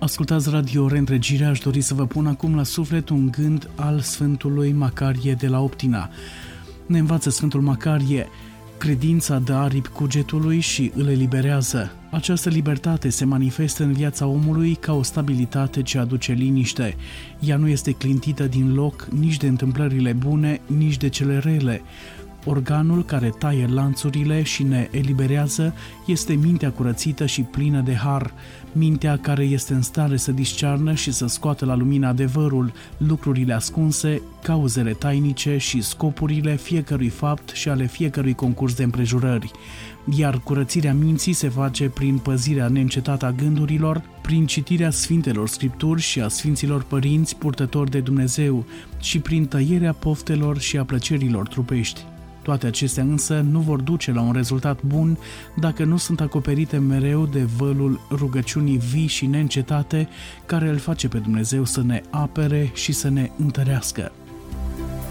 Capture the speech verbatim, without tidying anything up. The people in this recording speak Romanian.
Ascultați Radio Reîntregire, aș dori să vă pun acum la suflet un gând al Sfântului Macarie de la Optina. Ne învață Sfântul Macarie: credința dă aripi cugetului și îl eliberează. Această libertate se manifestă în viața omului ca o stabilitate ce aduce liniște. Ea nu este clintită din loc nici de întâmplările bune, nici de cele rele. Organul care taie lanțurile și ne eliberează este mintea curățită și plină de har, mintea care este în stare să discearnă și să scoată la lumină adevărul, lucrurile ascunse, cauzele tainice și scopurile fiecărui fapt și ale fiecărui concurs de împrejurări. Iar curățirea minții se face prin păzirea neîncetată a gândurilor, prin citirea Sfintelor Scripturi și a Sfinților Părinți purtători de Dumnezeu și prin tăierea poftelor și a plăcerilor trupești. Toate acestea însă nu vor duce la un rezultat bun dacă nu sunt acoperite mereu de vălul rugăciunii vii și neîncetate care îl face pe Dumnezeu să ne apere și să ne întărească.